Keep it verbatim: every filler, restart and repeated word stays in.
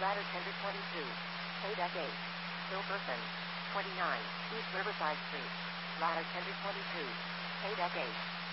Ladder Tender twenty-two. Paydeck eight. Silverton. twenty-nine. East Riverside Street. Ladder Tender twenty-two. Paydeck eight.